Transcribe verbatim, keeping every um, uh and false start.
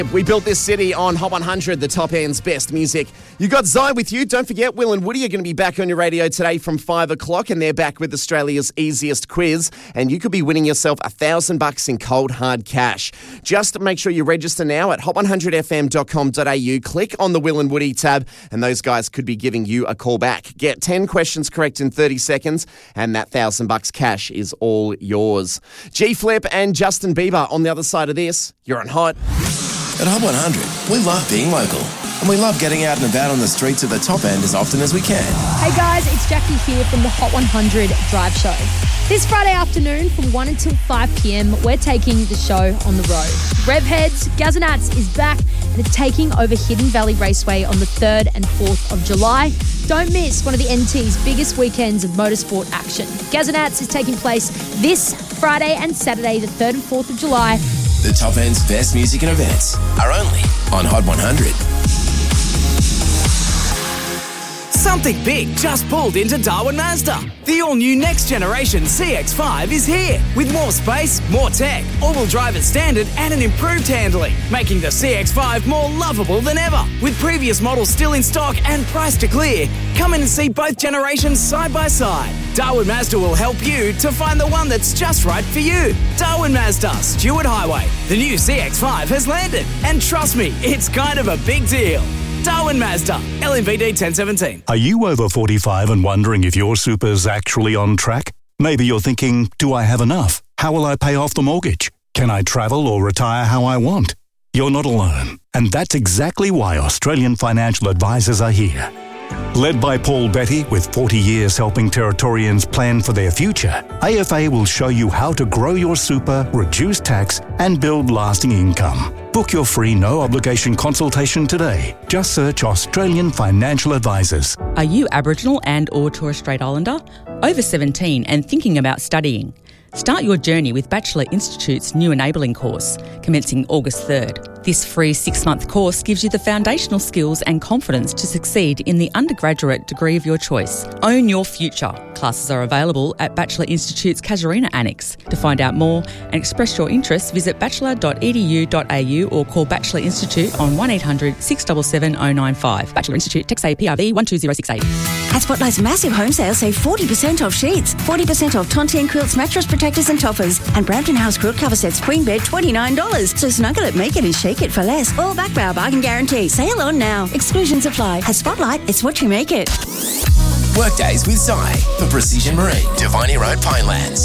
We built this city on Hot one hundred, the top end's best music. You got Zai with you. Don't forget, Will and Woody are going to be back on your radio today from five o'clock, and they're back with Australia's easiest quiz. And you could be winning yourself a thousand bucks in cold hard cash. Just make sure you register now at hot one hundred f m dot com dot a u. Click on the Will and Woody tab, and those guys could be giving you a call back. Get ten questions correct in thirty seconds, and that thousand bucks cash is all yours. G-Flip and Justin Bieber on the other side of this. You're on Hot. At Hot one hundred, we love being local, and we love getting out and about on the streets of the top end as often as we can. Hey guys, it's Jackie here from the Hot one hundred Drive Show. This Friday afternoon from one until five p.m, we're taking the show on the road. Revheads, Gazanats is back and it's taking over Hidden Valley Raceway on the third and fourth of July. Don't miss one of the N T's biggest weekends of motorsport action. Gazanats is taking place this Friday and Saturday, the third and fourth of July. The top end's best music and events are only on Hot one hundred. Something big just pulled into Darwin Mazda. The all-new next-generation C X five is here with more space, more tech, all-wheel drive as standard and an improved handling, making the C X five more lovable than ever. With previous models still in stock and priced to clear, come in and see both generations side by side. Darwin Mazda will help you to find the one that's just right for you. Darwin Mazda, Stewart Highway. The new C X five has landed, and trust me, it's kind of a big deal. Darwin Mazda, L M V D ten seventeen. Are you over forty-five and wondering if your super's actually on track? Maybe you're thinking, do I have enough? How will I pay off the mortgage? Can I travel or retire how I want? You're not alone. And that's exactly why Australian Financial Advisors are here. Led by Paul Betty, with forty years helping Territorians plan for their future, A F A will show you how to grow your super, reduce tax, and build lasting income. Book your free no-obligation consultation today. Just search Australian Financial Advisors. Are you Aboriginal and or Torres Strait Islander? Over seventeen and thinking about studying? Start your journey with Bachelor Institute's new Enabling course, commencing August third. This free six-month course gives you the foundational skills and confidence to succeed in the undergraduate degree of your choice. Own your future. Classes are available at Bachelor Institute's Casuarina Annex. To find out more and express your interest, visit bachelor dot e d u dot a u or call Bachelor Institute on one eight hundred six seven seven zero nine five. Bachelor Institute, Text A P R V one two zero six eight. At Spotlight's massive home sale, save forty percent off sheets, forty percent off Tontine quilts, mattress protectors and toppers, and Brampton House quilt cover sets queen bed twenty-nine dollars. So snuggle it, make it and shake it for less. All backed by our bargain guarantee. Sale on now. Exclusions apply. At Spotlight, it's what you make it. Workdays with Zai for Precision Marine, Diviny Road, Pinelands.